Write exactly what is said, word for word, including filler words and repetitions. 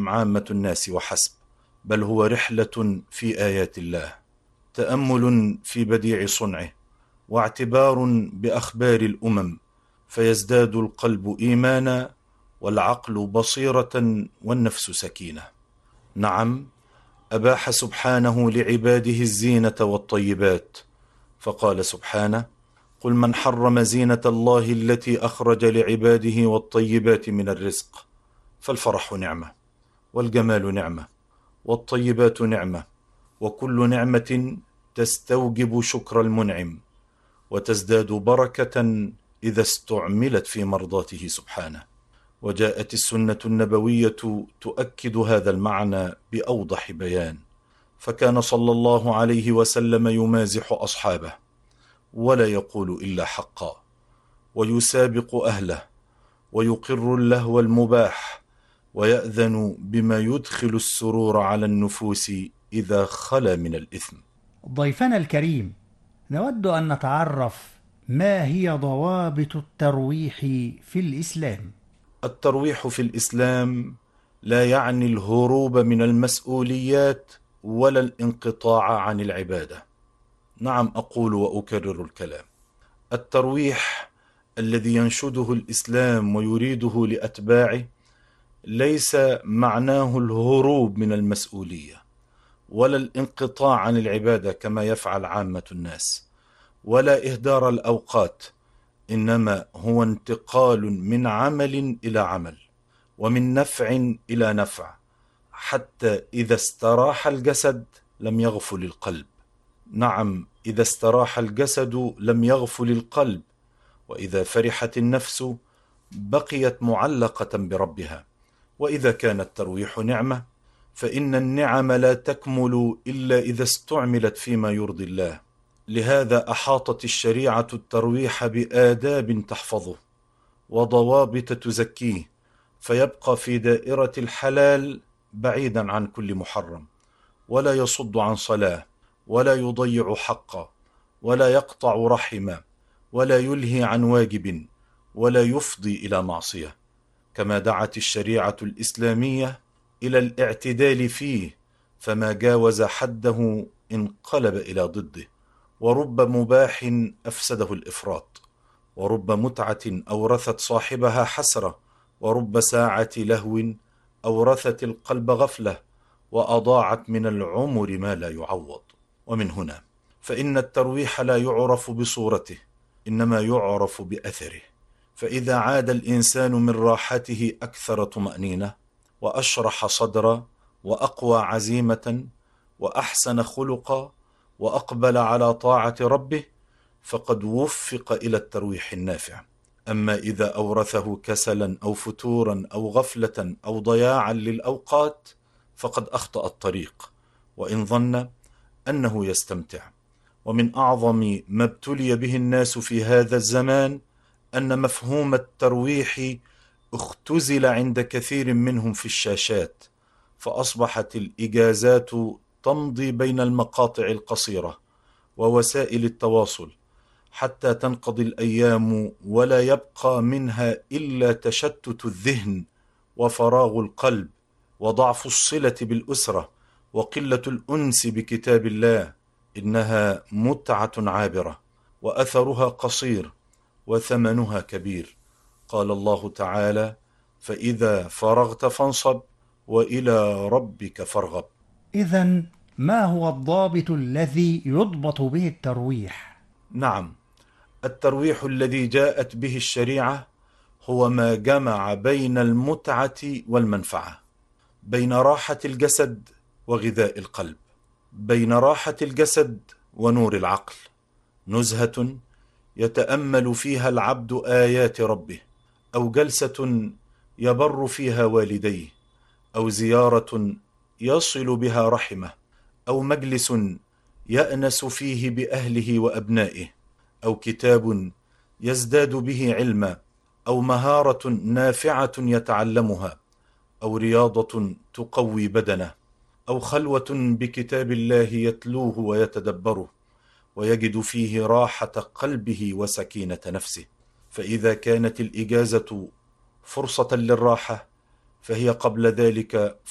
عامة الناس وحسب، بل هو رحلة في آيات الله، تأمل في بديع صنعه، واعتبار بأخبار الأمم، فيزداد القلب إيمانا والعقل بصيرة والنفس سكينة. نعم، أباح سبحانه لعباده الزينة والطيبات، فقال سبحانه: قل من حرم زينة الله التي أخرج لعباده والطيبات من الرزق. فالفرح نعمة، والجمال نعمة، والطيبات نعمة، وكل نعمة تستوجب شكر المنعم، وتزداد بركة إذا استعملت في مرضاته سبحانه. وجاءت السنة النبوية تؤكد هذا المعنى بأوضح بيان، فكان صلى الله عليه وسلم يمازح أصحابه، ولا يقول إلا حقا، ويسابق أهله، ويقر اللهو المباح، ويأذن بما يدخل السرور على النفوس إذا خلا من الإثم. ضيفنا الكريم، نود أن نتعرف ما هي ضوابط الترويح في الإسلام؟ الترويح في الإسلام لا يعني الهروب من المسؤوليات ولا الانقطاع عن العبادة. نعم، أقول وأكرر الكلام: الترويح الذي ينشده الإسلام ويريده لأتباعه ليس معناه الهروب من المسؤولية ولا الانقطاع عن العبادة كما يفعل عامة الناس، ولا إهدار الأوقات، إنما هو انتقال من عمل إلى عمل، ومن نفع إلى نفع، حتى إذا استراح الجسد لم يغفل القلب. نعم، إذا استراح الجسد لم يغفل القلب، وإذا فرحت النفس بقيت معلقة بربها. وإذا كان الترويح نعمة، فإن النعم لا تكمل إلا إذا استعملت فيما يرضي الله. لهذا أحاطت الشريعة الترويح بآداب تحفظه وضوابط تزكيه، فيبقى في دائرة الحلال بعيدا عن كل محرم، ولا يصد عن صلاة، ولا يضيع حقا، ولا يقطع رحما، ولا يلهي عن واجب، ولا يفضي إلى معصية. كما دعت الشريعة الإسلامية إلى الاعتدال فيه، فما جاوز حده انقلب إلى ضده، ورب مباح أفسده الإفراط، ورب متعة أورثت صاحبها حسرة، ورب ساعة لهو أورثت القلب غفلة، وأضاعت من العمر ما لا يعوض. ومن هنا فإن الترويح لا يعرف بصورته، إنما يعرف بأثره. فإذا عاد الإنسان من راحته أكثر طمأنينة، وأشرح صدرا، وأقوى عزيمة، وأحسن خلقا، وأقبل على طاعة ربه، فقد وفق إلى الترويح النافع. أما إذا أورثه كسلا أو فتورا أو غفلة أو ضياعا للأوقات، فقد أخطأ الطريق، وإن ظن أنه يستمتع. ومن أعظم ما ابتلي به الناس في هذا الزمان أن مفهوم الترويح اختزل عند كثير منهم في الشاشات، فأصبحت الإجازات تمضي بين المقاطع القصيرة ووسائل التواصل، حتى تنقضي الأيام ولا يبقى منها إلا تشتت الذهن وفراغ القلب وضعف الصلة بالأسرة وقلة الأنس بكتاب الله. إنها متعة عابرة، وأثرها قصير، وثمنها كبير. قال الله تعالى: فإذا فرغت فانصب وإلى ربك فارغب. إذن ما هو الضابط الذي يضبط به الترويح؟ نعم، الترويح الذي جاءت به الشريعة هو ما جمع بين المتعة والمنفعة، بين راحة الجسد وغذاء القلب، بين راحة الجسد ونور العقل، نزهة يتأمل فيها العبد آيات ربه، أو جلسة يبر فيها والديه، أو زيارة يصل بها رحمه، أو مجلس يأنس فيه بأهله وأبنائه، أو كتاب يزداد به علما، أو مهارة نافعة يتعلمها، أو رياضة تقوي بدنه، أو خلوة بكتاب الله يتلوه ويتدبره ويجد فيه راحة قلبه وسكينة نفسه. فإذا كانت الإجازة فرصة للراحة، فهي قبل ذلك